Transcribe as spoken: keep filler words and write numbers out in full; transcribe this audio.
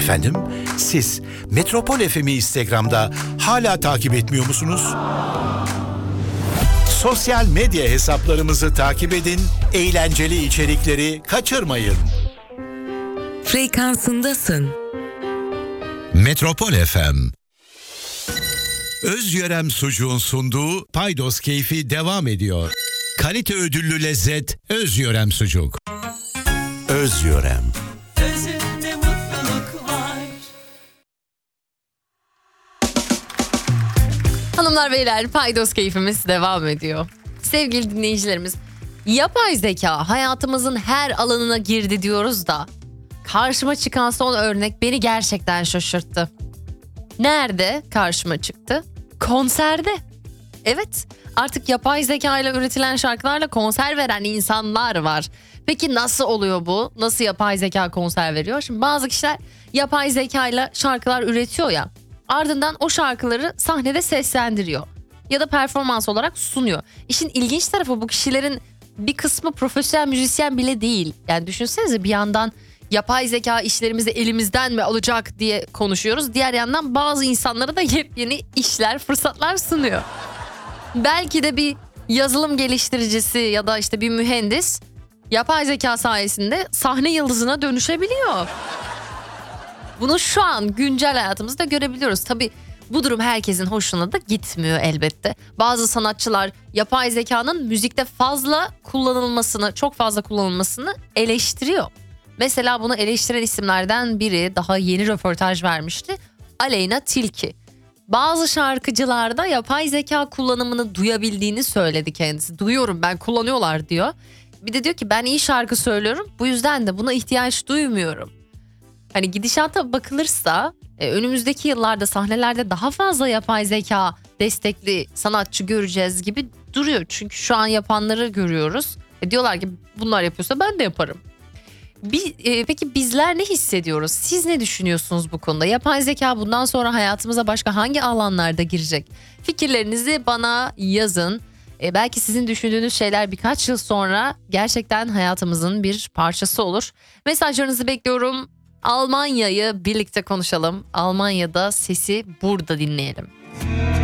Efendim, siz Metropol F M'i Instagram'da hala takip etmiyor musunuz? Sosyal medya hesaplarımızı takip edin, eğlenceli içerikleri kaçırmayın. Frekansındasın. Metropol F M. Özyörem Sucuğun sunduğu Paydos Keyfi devam ediyor. Kalite ödüllü lezzet Özyörem Sucuk. Özyörem. Özünde mutluluk var. Hanımlar beyler, Paydos Keyfimiz devam ediyor. Sevgili dinleyicilerimiz, yapay zeka hayatımızın her alanına girdi diyoruz da karşıma çıkan son örnek beni gerçekten şaşırttı. Nerede karşıma çıktı? Konserde. Evet, artık yapay zeka ile üretilen şarkılarla konser veren insanlar var. Peki nasıl oluyor bu? Nasıl yapay zeka konser veriyor? Şimdi bazı kişiler yapay zeka ile şarkılar üretiyor ya. Ardından o şarkıları sahnede seslendiriyor. Ya da performans olarak sunuyor. İşin ilginç tarafı, bu kişilerin bir kısmı profesyonel müzisyen bile değil. Yani düşünsenize, bir yandan yapay zeka işlerimizi elimizden mi alacak diye konuşuyoruz. Diğer yandan bazı insanlara da yepyeni işler, fırsatlar sunuyor. Belki de bir yazılım geliştiricisi ya da işte bir mühendis yapay zeka sayesinde sahne yıldızına dönüşebiliyor. Bunu şu an güncel hayatımızda görebiliyoruz. Tabii bu durum herkesin hoşuna da gitmiyor elbette. Bazı sanatçılar yapay zekanın müzikte fazla kullanılmasını, çok fazla kullanılmasını eleştiriyor. Mesela bunu eleştiren isimlerden biri daha yeni röportaj vermişti. Aleyna Tilki. Bazı şarkıcılarda yapay zeka kullanımını duyabildiğini söyledi kendisi. Duyuyorum ben, kullanıyorlar diyor. Bir de diyor ki ben iyi şarkı söylüyorum, bu yüzden de buna ihtiyaç duymuyorum. Hani gidişata bakılırsa e, önümüzdeki yıllarda sahnelerde daha fazla yapay zeka destekli sanatçı göreceğiz gibi duruyor. Çünkü şu an yapanları görüyoruz. E, diyorlar ki bunlar yapıyorsa ben de yaparım. Bir, e, peki bizler ne hissediyoruz? Siz ne düşünüyorsunuz bu konuda? Yapay zeka bundan sonra hayatımıza başka hangi alanlarda girecek? Fikirlerinizi bana yazın. E, belki sizin düşündüğünüz şeyler birkaç yıl sonra gerçekten hayatımızın bir parçası olur. Mesajlarınızı bekliyorum. Almanya'yı birlikte konuşalım. Almanya'da sesi burada dinleyelim.